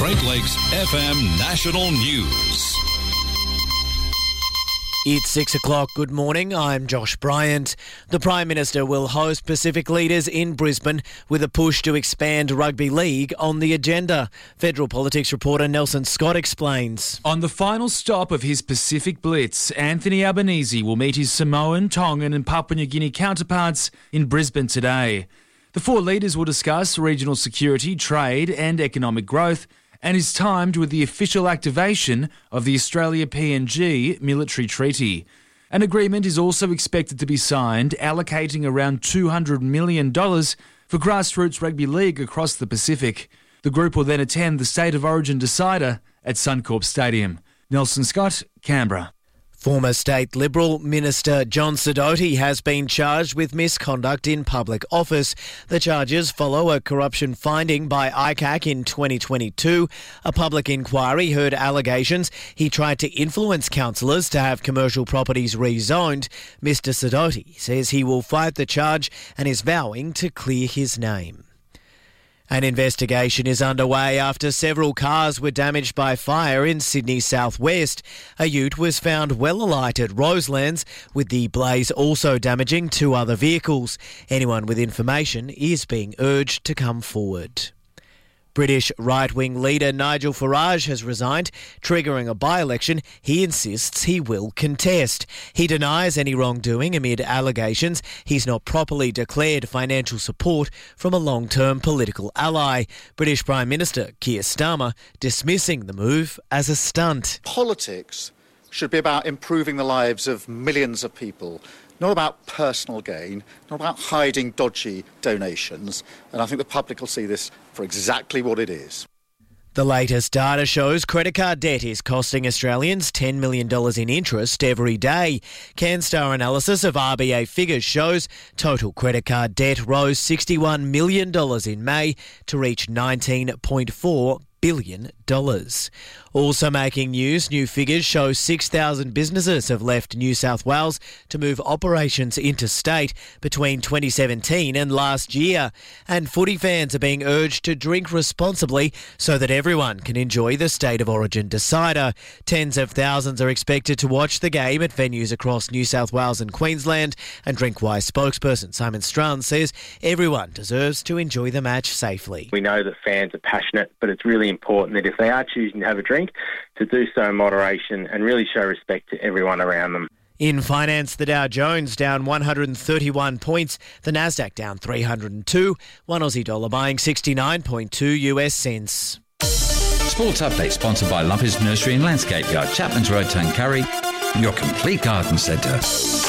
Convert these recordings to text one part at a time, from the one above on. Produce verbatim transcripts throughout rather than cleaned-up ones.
Great Lakes F M National News. It's six o'clock. Good morning. I'm Josh Bryant. The Prime Minister will host Pacific leaders in Brisbane with a push to expand rugby league on the agenda. Federal politics reporter Nelson Scott explains. On the final stop of his Pacific Blitz, Anthony Albanese will meet his Samoan, Tongan and Papua New Guinea counterparts in Brisbane today. The four leaders will discuss regional security, trade and economic growth, and is timed with the official activation of the Australia-P N G military treaty. An agreement is also expected to be signed allocating around two hundred million dollars for grassroots rugby league across the Pacific. The group will then attend the State of Origin decider at Suncorp Stadium. Nelson Scott, Canberra. Former State Liberal Minister John Sidoti has been charged with misconduct in public office. The charges follow a corruption finding by I C A C in twenty twenty-two. A public inquiry heard allegations he tried to influence councillors to have commercial properties rezoned. Mister Sidoti says he will fight the charge and is vowing to clear his name. An investigation is underway after several cars were damaged by fire in Sydney's southwest. A ute was found well alight at Roselands, with the blaze also damaging two other vehicles. Anyone with information is being urged to come forward. British right-wing leader Nigel Farage has resigned, triggering a by-election he insists he will contest. He denies any wrongdoing amid allegations he's not properly declared financial support from a long-term political ally. British Prime Minister Keir Starmer dismissing the move as a stunt. Politics should be about improving the lives of millions of people, not about personal gain, not about hiding dodgy donations. And I think the public will see this for exactly what it is. The latest data shows credit card debt is costing Australians ten million dollars in interest every day. CanStar analysis of R B A figures shows total credit card debt rose sixty-one million dollars in May to reach nineteen point four billion dollars. Also making news, new figures show six thousand businesses have left New South Wales to move operations interstate between twenty seventeen and last year. And footy fans are being urged to drink responsibly so that everyone can enjoy the State of Origin decider. Tens of thousands are expected to watch the game at venues across New South Wales and Queensland. And Drinkwise spokesperson Simon Strachan says everyone deserves to enjoy the match safely. We know that fans are passionate, but it's really important that if they are choosing to have a drink, to do so in moderation and really show respect to everyone around them. In finance, the Dow Jones down one hundred thirty-one points, the Nasdaq down three hundred two, one Aussie dollar buying sixty-nine point two US cents. Sports Update sponsored by Lumpers Nursery and Landscape Yard, Chapman's Road, Tuncurry, your complete garden centre.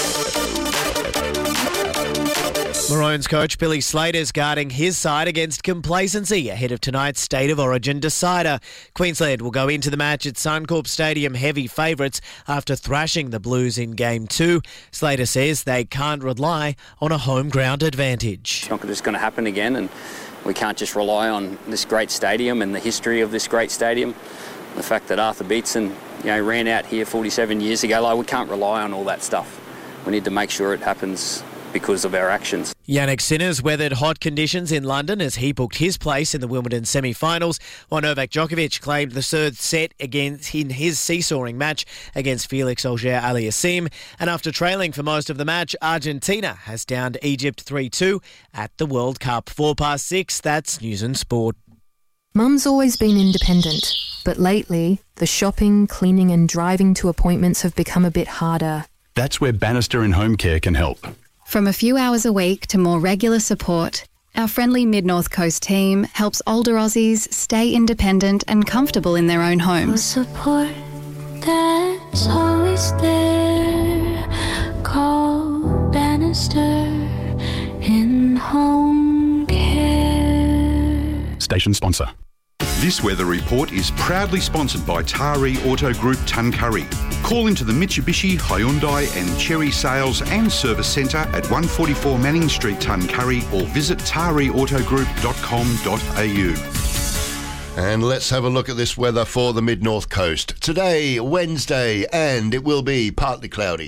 Maroons coach Billy Slater's guarding his side against complacency ahead of tonight's State of Origin decider. Queensland will go into the match at Suncorp Stadium heavy favourites after thrashing the Blues in Game two. Slater says they can't rely on a home ground advantage. It's not just going to happen again, and we can't just rely on this great stadium and the history of this great stadium. The fact that Arthur Beetson, you know, ran out here forty-seven years ago, like, we can't rely on all that stuff. We need to make sure it happens because of our actions. Yannick Sinner's weathered hot conditions in London as he booked his place in the Wimbledon semi-finals, while Novak Djokovic claimed the third set against in his seesawing match against Felix Auger-Aliassime. And after trailing for most of the match, Argentina has downed Egypt three two at the World Cup. Four past six, that's News and Sport. Mum's always been independent, but lately, the shopping, cleaning and driving to appointments have become a bit harder. That's where Bannister and Home Care can help. From a few hours a week to more regular support, our friendly Mid-North Coast team helps older Aussies stay independent and comfortable in their own homes. Support that's always there. Call Bannister in Home Care. Station sponsor. This weather report is proudly sponsored by Taree Auto Group Tuncurry. Call into the Mitsubishi, Hyundai and Chery Sales and Service Centre at one forty-four Manning Street, Tuncurry, or visit taree auto group dot com dot a u. And let's have a look at this weather for the Mid-North Coast. Today, Wednesday, and it will be partly cloudy.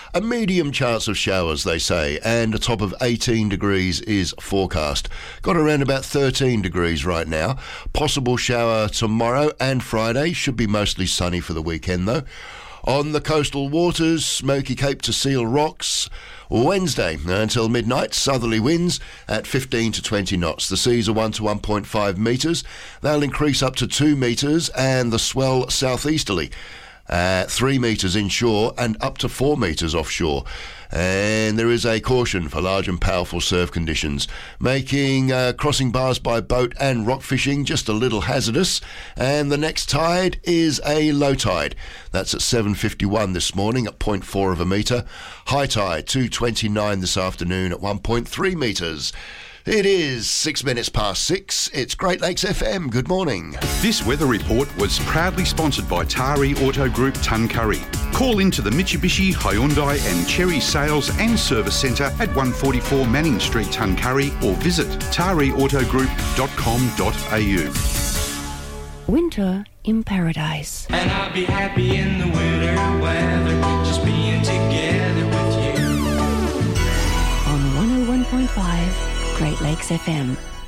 A medium chance of showers, they say, and a top of eighteen degrees is forecast. Got around about thirteen degrees right now. Possible shower tomorrow and Friday. Should be mostly sunny for the weekend, though. On the coastal waters, Smoky Cape to Seal Rocks, Wednesday until midnight, southerly winds at fifteen to twenty knots. The seas are one to one point five metres. They'll increase up to two metres, and the swell southeasterly at three metres inshore and up to four metres offshore. And there is a caution for large and powerful surf conditions, making uh, crossing bars by boat and rock fishing just a little hazardous. And the next tide is a low tide. That's at seven fifty-one this morning at zero point four of a metre. High tide two twenty-nine this afternoon at one point three metres. It is six minutes past six. It's Great Lakes F M. Good morning. This weather report was proudly sponsored by Tari Auto Group Tuncurry. Call into the Mitsubishi, Hyundai and Cherry Sales and Service Centre at one forty-four Manning Street, Tuncurry, or visit tari auto group dot com dot a u. Winter in Paradise. And I'll be happy in the winter weather, just being together with you. On one oh one point five Great Lakes F M.